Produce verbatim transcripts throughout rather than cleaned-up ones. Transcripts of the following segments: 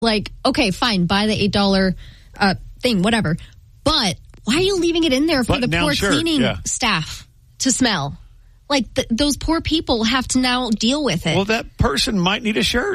Like, okay, fine, buy the eight dollars uh, thing, whatever. But why are you leaving it in there for Button the down poor shirt, cleaning yeah. staff to smell? Like, th- those poor people have to now deal with it. Well, that person might need a shirt.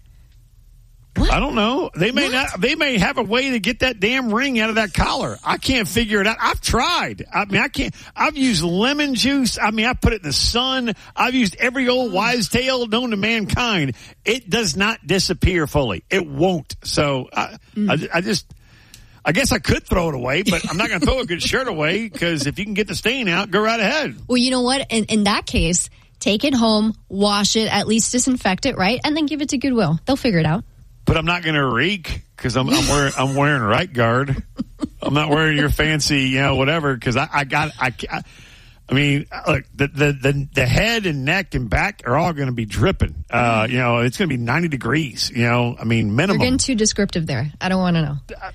What? I don't know. They may What? not. They may have a way to get that damn ring out of that collar. I can't figure it out. I've tried. I mean, I can't. I've used lemon juice. I mean, I put it in the sun. I've used every old wise tale known to mankind. It does not disappear fully. It won't. So I, mm. I, I just. I guess I could throw it away, but I'm not going to throw a good shirt away because if you can get the stain out, go right ahead. Well, you know what? In, in that case, take it home, wash it, at least disinfect it, right? And then give it to Goodwill. They'll figure it out. But I'm not going to reek because I'm, I'm wearing I'm wearing right guard. I'm not wearing your fancy, you know, whatever. Because I, I got I, I, I mean, look, the, the the the head and neck and back are all going to be dripping. Uh, you know, it's going to be ninety degrees. You know, I mean, minimum. You're getting too descriptive there. I don't want to know.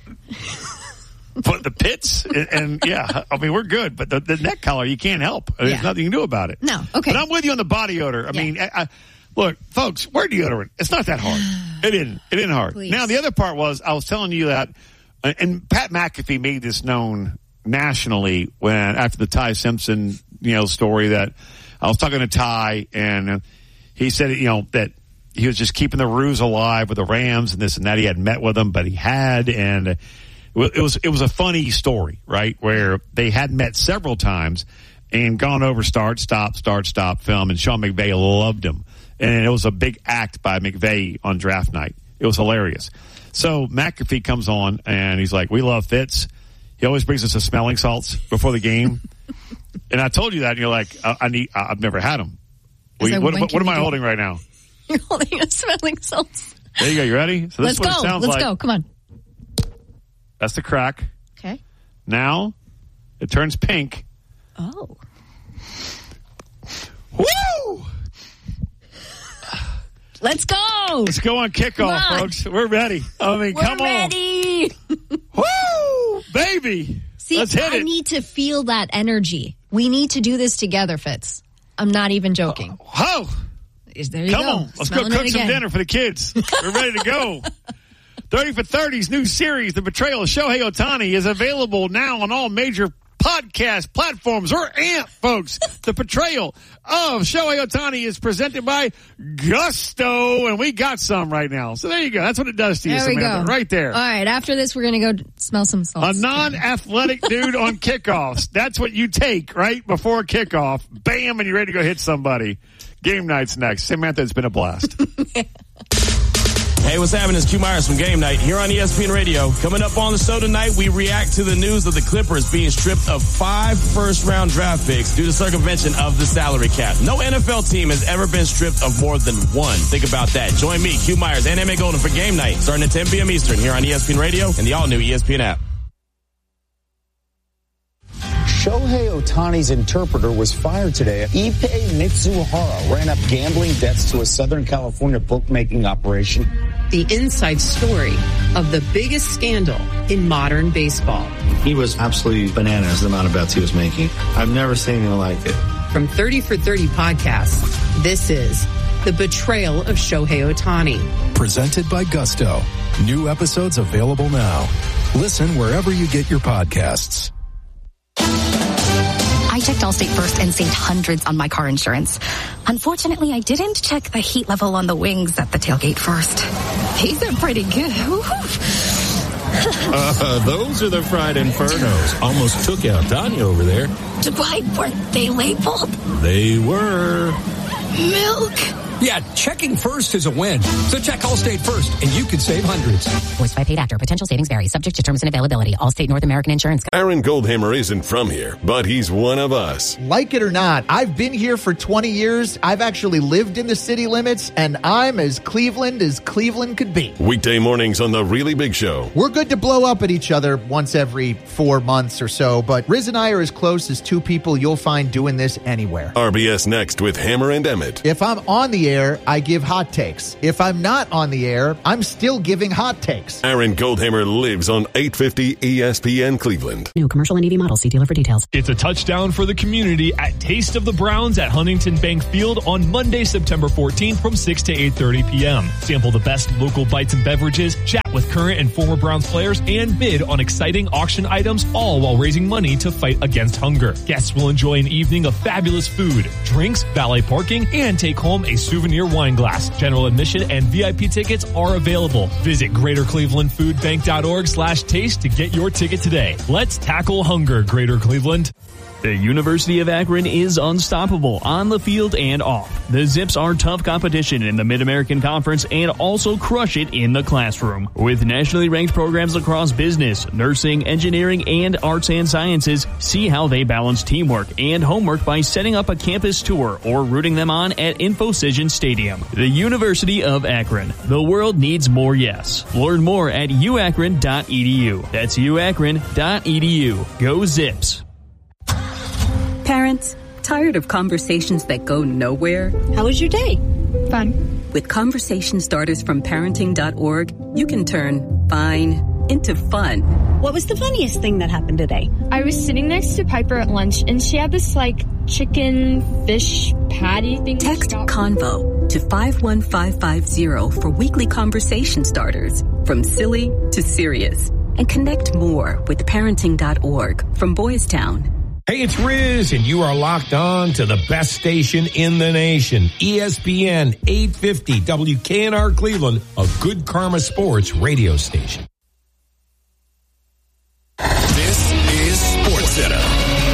But the pits and, and yeah, I mean, we're good. But the, the neck collar, you can't help. There's yeah. nothing you can do about it. No, okay. But I'm with you on the body odor. I yeah. mean, I, I, look, folks, wear deodorant. It's not that hard. It isn't. It isn't hard. Please. Now, the other part was I was telling you that, and Pat McAfee made this known nationally when after the Ty Simpson, you know, story that I was talking to Ty and he said, you know, that he was just keeping the ruse alive with the Rams and this and that. He hadn't met with them, but he had, and it was it was a funny story, right? Where they had met several times and gone over start, stop, start, stop film, and Sean McVay loved him. And it was a big act by McVay on draft night. It was hilarious. So McAfee comes on, and he's like, we love Fitz. He always brings us the smelling salts before the game. And I told you that, and you're like, I, I need, I've never had them. Well, what, what, what am I holding right now? You're holding a smelling salts. There you go. You ready? So this Let's is what go. it sounds Let's like. go. Come on. That's the crack. Okay. Now it turns pink. Oh. Woo! Let's go. Let's go on kickoff, on. folks. We're ready. I mean, We're come ready. on. Woo! Baby. See, Let's hit I it. need to feel that energy. We need to do this together, Fitz. I'm not even joking. Oh. There you Come go. on. Let's Smelling go cook it some again. dinner for the kids. We're ready to go. thirty for thirty's new series, The Betrayal of Shohei Ohtani, is available now on all major podcast platforms or A M P, folks. The Betrayal of Shohei Ohtani is presented by Gusto, and we got some right now. So there you go. That's what it does to you, There we Samantha. go. Right there. All right. After this, we're going to go smell some salts. A non-athletic dude on kickoffs. That's what you take, right? Before kickoff. Bam, and you're ready to go hit somebody. Game night's next. Samantha, it's been a blast. Hey, what's happening? It's Q Myers from Game Night here on E S P N Radio. Coming up on the show tonight, we react to the news of the Clippers being stripped of five first-round draft picks due to circumvention of the salary cap. No N F L team has ever been stripped of more than one. Think about that. Join me, Q Myers, and Emmett Golden for Game Night, starting at ten p.m. Eastern here on E S P N Radio and the all-new E S P N app. Shohei Ohtani's interpreter was fired today. Ippei Mitsuhara ran up gambling debts to a Southern California bookmaking operation. The inside story of the biggest scandal in modern baseball. He was absolutely bananas, the amount of bets he was making. I've never seen anything like it. From thirty for thirty podcasts, this is The Betrayal of Shohei Ohtani. Presented by Gusto. New episodes available now. Listen wherever you get your podcasts. I checked Allstate first and saved hundreds on my car insurance. Unfortunately, I didn't check the heat level on the wings at the tailgate first. These are pretty good. uh, those are the fried infernos. Almost took out Tanya over there. Why weren't they labeled? They were. Milk. Yeah, checking first is a win. So check Allstate first, and you could save hundreds. Voiced by paid actor. Potential savings vary. Subject to terms and availability. Allstate North American Insurance. Aaron Goldhammer isn't from here, but he's one of us. Like it or not, I've been here for twenty years. I've actually lived in the city limits, and I'm as Cleveland as Cleveland could be. Weekday mornings on The Really Big Show. We're good to blow up at each other once every four months or so, but Riz and I are as close as two people you'll find doing this anywhere. R B S Next with Hammer and Emmett. If I'm on the air, I give hot takes. If I'm not on the air, I'm still giving hot takes. Aaron Goldhammer lives on eight fifty E S P N Cleveland. New commercial and E V model. See dealer for details. It's a touchdown for the community at Taste of the Browns at Huntington Bank Field on Monday, September fourteenth from six to eight thirty p.m. Sample the best local bites and beverages, chat with current and former Browns players, and bid on exciting auction items, all while raising money to fight against hunger. Guests will enjoy an evening of fabulous food, drinks, valet parking, and take home a souvenir wine glass. General admission and V I P tickets are available. Visit greater cleveland food bank dot org slash taste to get your ticket today. Let's tackle hunger, Greater Cleveland. The University of Akron is unstoppable on the field and off. The Zips are tough competition in the Mid-American Conference and also crush it in the classroom. With nationally ranked programs across business, nursing, engineering, and arts and sciences, see how they balance teamwork and homework by setting up a campus tour or rooting them on at InfoCision Stadium. The University of Akron. The world needs more yes. Learn more at u akron dot e d u. That's u akron dot e d u. Go Zips. Parents, tired of conversations that go nowhere? How was your day? Fun. With conversation starters from parenting dot org, you can turn fine into fun. What was the funniest thing that happened today? I was sitting next to Piper at lunch, and she had this, like, chicken fish patty thing. Text Convo to five one five five zero for weekly conversation starters, from silly to serious. And connect more with parenting dot org from Boys Town. Hey, it's Riz, and you are locked on to the best station in the nation, E S P N eight fifty W K N R Cleveland, a Good Karma Sports radio station. This is SportsCenter.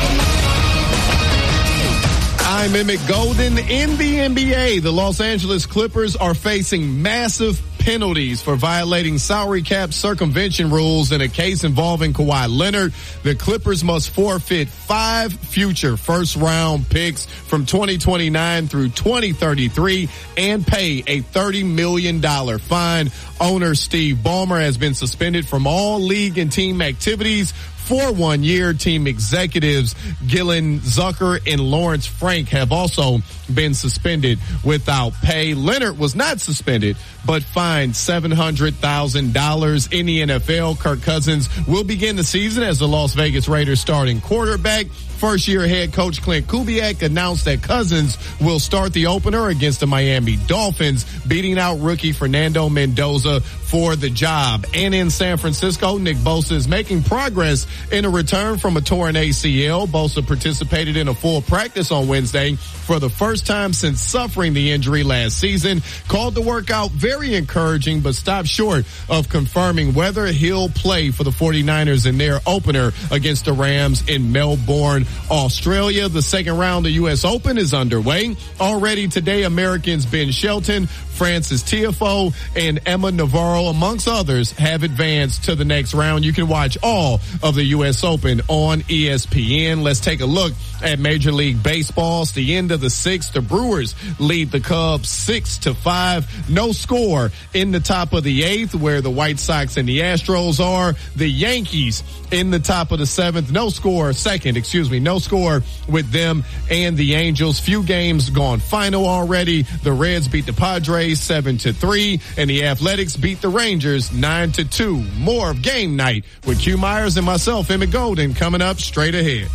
I'm Emmett Golden. In the N B A, the Los Angeles Clippers are facing massive penalties for violating salary cap circumvention rules in a case involving Kawhi Leonard. The Clippers must forfeit five future first round picks from twenty twenty-nine through twenty thirty-three and pay a thirty million dollars fine. Owner Steve Ballmer has been suspended from all league and team activities for one year. Team executives Gillen Zucker and Lawrence Frank have also been suspended without pay. Leonard was not suspended, but fined seven hundred thousand dollars. In the N F L, Kirk Cousins will begin the season as the Las Vegas Raiders starting quarterback. First-year head coach Clint Kubiak announced that Cousins will start the opener against the Miami Dolphins, beating out rookie Fernando Mendoza for the job. And in San Francisco, Nick Bosa is making progress in a return from a torn A C L. Bosa participated in a full practice on Wednesday for the first time since suffering the injury last season. Called the workout very encouraging, but stopped short of confirming whether he'll play for the 49ers in their opener against the Rams in Melbourne, Australia. The second round of U S Open is underway. Already today, Americans Ben Shelton, Francis Tiafoe, and Emma Navarro, amongst others, have advanced to the next round. You can watch all of the U S Open on E S P N. Let's take a look at Major League Baseball. It's the end of the sixth. The Brewers lead the Cubs six to five. No score in the top of the eighth, where the White Sox and the Astros are. The Yankees in the top of the seventh. No score, second, excuse me, no score with them and the Angels. Few games gone final already. The Reds beat the Padres seven to three, and the Athletics beat the Rangers nine to two. More of Game Night with Q Myers and myself, Emmett Golden, coming up straight ahead.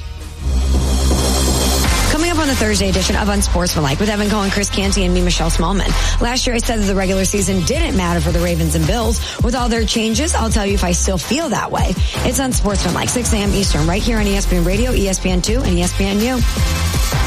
Coming up on the Thursday edition of Unsportsmanlike with Evan Cohen, Chris Canty, and me, Michelle Smallman. Last year I said that the regular season didn't matter for the Ravens and Bills. With all their changes, I'll tell you if I still feel that way. It's Unsportsmanlike, six a.m. Eastern, right here on E S P N Radio, E S P N two, and E S P N U.